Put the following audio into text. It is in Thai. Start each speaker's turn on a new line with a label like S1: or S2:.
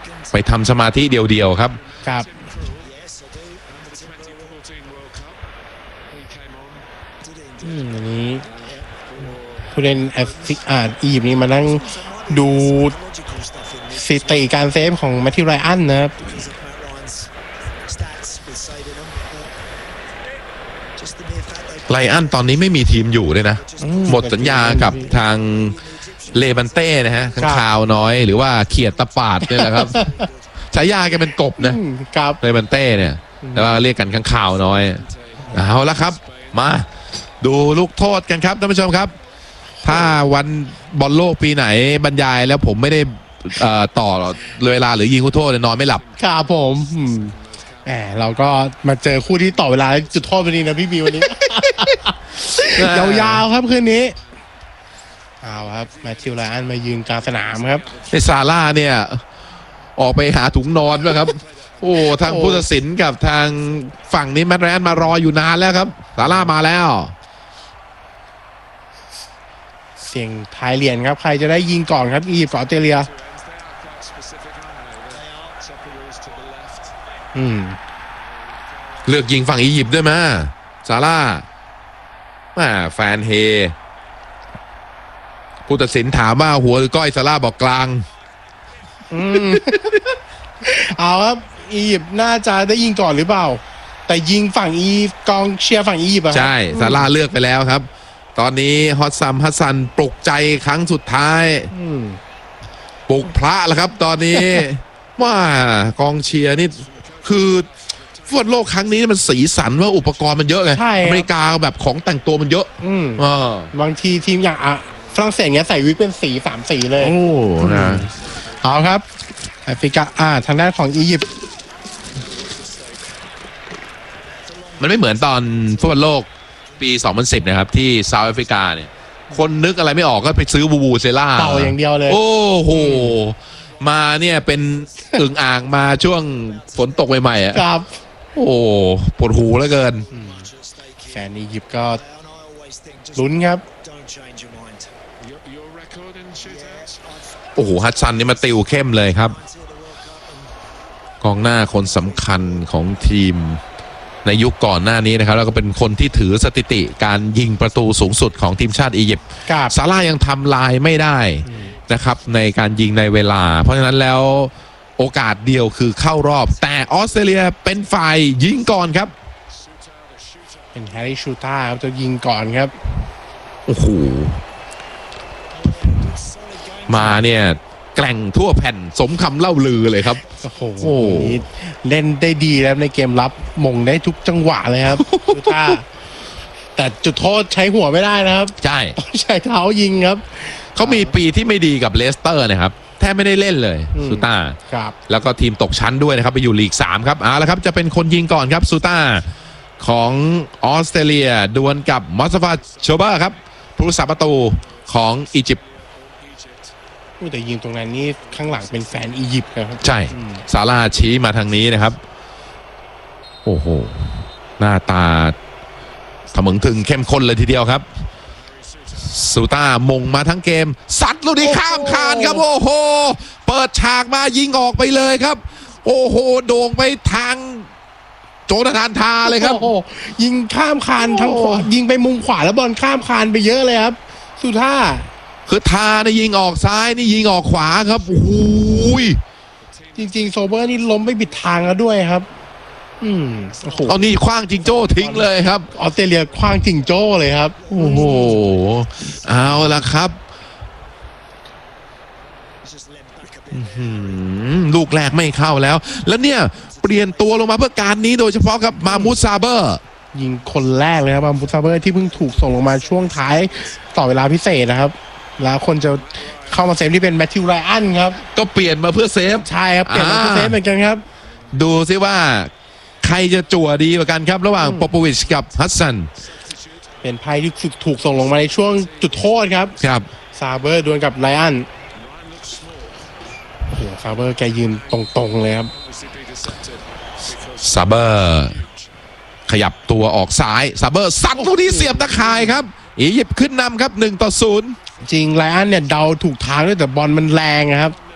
S1: ไปทำสมาธิเดียวๆครับ
S2: ครับอันนี้ผู้เล่นอียิปต์นี่มานั่งดูสถิติการเซฟของแมทธิว ไรอันนะครับ
S1: ไลอันตอนนี้ไม่มีทีมอยู่เลยนะหมดสัญญากับทางเลบันเต้นะฮะข้างคาวน้อยหรือว่าเขียดตะปาดนี่แหละครับฉายาแกเป็นกบนะเลบันเต้เนี่ยแต่ว่าเรียกกันข้างคาวน้อยเอาละครับมาดูลูกโทษกันครับท่านผู้ชมครับถ้าวันบอลโลกปีไหนบรรยายแล้วผมไม่ได้ต่อเวลาหรือยิงลูกโทษนอนไม่หลับ
S2: ครับผมเราก็มาเจอคู่ที่ต่อเวลาจุดโทษวันนี้นะพี่บิววันนี้ ยาวๆครับคืนนี้เอาครับแมทธิว ไรอันมายืนกลางสนามครับ
S1: ไอ้ซาร่าเนี่ยออกไปหาถุงนอนด้วยครับโอ้ทางผู้ตัดสินกับทางฝั่งนี้แมท ไรอันมารออยู่นานแล้วครับซาร่ามาแล้ว
S2: เสียงทายเหรียญครับใครจะได้ยิงก่อนครับอียิปต์กับออสเตรเลีย
S1: เลือกยิงฝั่งอียิปต์ด้วยมั้ยซาร่าแฟนเฮผู้ตัดสินถามว่าหัวหรือก้อยซาร่าบอกกลาง
S2: เอาครับอียิปต์น่าจะได้ยิงก่อนหรือเปล่าแต่ยิงฝั่งกองเชียร์ฝั่งอียิปต์
S1: ใช่ซาร่าเลือกไปแล้วครับตอนนี้ฮอสซัมฮัสซันปลุกใจครั้งสุดท้ายปลุกพระแล้วครับตอนนี้ว่ากองเชียร์นี่คือฟุตบอลโลกครั้งนี้มันสีสันว่าอุปกรณ์มันเยอะไงอเมริกาแบบของแต่งตัวมันเยอะ
S2: บางทีทีมอย่างฝรั่งเศสเนี้ยใส่วิกเป็นสี3 สีเลย
S1: โอ้นะ
S2: เอาครับแอฟริกาทางด้านของอียิปต์
S1: มันไม่เหมือนตอนฟุตบอลโลกปี2010นะครับที่เซาท์แอฟริกาเนี่ยคนนึกอะไรไม่ออกก็ไปซื้อบูเซล่า
S2: เป่าอย่างเดียวเลย
S1: โอ้โหมาเนี่ยเป็นอึ่งอ่างมาช่วงฝนตกใหม่ๆอ่ะ
S2: ครับ
S1: โอ้ปวดหูเหลือเกิน
S2: แฟนอียิปต์ก็ลุ้นครับ
S1: โอ้โหฮัตซันนี่มาติวเข้มเลยครับกองหน้าคนสำคัญของทีมในยุคก่อนหน้านี้นะครับแล้วก็เป็นคนที่ถือสถิติการยิงประตูสูงสุดของทีมชาติอียิปต์ซาร่ายังทำลายไม่ได้นะครับในการยิงในเวลาเพราะฉะนั้นแล้วโอกาสเดียวคือเข้ารอบแต่ออสเตรเลียเป็นฝ่ายยิงก่อนครับ
S2: เป็นแฮร์รี่ชูต้าครับจะยิงก่อนครับ
S1: โอ้โหมาเนี่ยแกร่งทั่วแผ่นสมคำเล่าลือเลยครับ
S2: โอ้โหเล่นได้ดีแล้วในเกมรับมงได้ทุกจังหวะเลยครับชูต้าแต่จุดโทษใช้หัวไม่ได้นะครับ
S1: ใช่
S2: ใช้เท้ายิงครับ
S1: เขามีปีที่ไม่ดีกับเลสเตอร์นะครับแทบไม่ได้เล่นเลยซูต้าแล้วก็ทีมตกชั้นด้วยนะครับไปอยู่ลีก3ครับเอาละครับจะเป็นคนยิงก่อนครับซูต้าของออสเตรเลียดวลกับมอสซาฟาโชเบอร์ครับผู้รักษาประตูของอียิปต์
S2: แต่ยิงตรงนั้นนี่ข้างหลังเป็นแฟนอียิปต์ครับ
S1: ใช่ซาร่าชี้มาทางนี้นะครับโอ้โหหน้าตาถมึงถึงเข้มข้นเลยทีเดียวครับซูต้ามงมาทั้งเกมซัดลูกนี้ข้ามคานครับโอ้โหเปิดฉากมายิงออกไปเลยครับโอ้โหโด่งไปทางโจนาธานทาเลยครับ
S2: โอ้โหยิงข้ามคานทางขวายิงไปมุมขวาแล้วบอลข้ามคานไปเยอะเลยครับซูต้า
S1: คือทานี่ยิงออกซ้ายนี่ยิงออกขวาครับโอ้โห
S2: จริงๆโซเบอร์นี่ล้มไปบิดทางแล้วด้วยครับ
S1: เอานี่คว้างจิงโจ้ทิ้งเลยครับ
S2: ออสเตรเลียคว้างจิงโจ้เลยครับ
S1: โอ้โหเอาละครับลูกแรกไม่เข้าแล้วเนี่ยเปลี่ยนตัวลงมาเพื่อการนี้โดยเฉพาะครับมามูซาเบอร์
S2: ยิงคนแรกเลยครับมามูซาเบอร์ที่เพิ่งถูกส่งลงมาช่วงท้ายต่อเวลาพิเศษนะครับแล้วคนจะเข้ามาเซฟที่เป็นแมทธิว ไรอันครับ
S1: ก็เปลี่ยนมาเพื่อเซฟ
S2: ใช่ครับเปลี่ยนมาเพื่อเซฟเหมือนกันครับ
S1: ดูซิว่าใครจะจั่วดีกว่ากันครับระหว่างโปโปวิชกับฮัสซัน
S2: เป็นไพ่ที่ถูกส่งลงมาในช่วงจุดโทษครับซาเบอร์ดวลกับไรอันโอ้โหซาเบอร์แกยืนตรงๆเลยครับ
S1: ซาเบอร์ขยับตัวออกซ้ายซาเบอร์ซัดลูกนี้เสียบตะข่ายครับอียิปต์ขึ้นนำครับ1-0
S2: จริงไรอันเนี่ยเดาถูกทางด้วยแต่บอลมันแรงครับ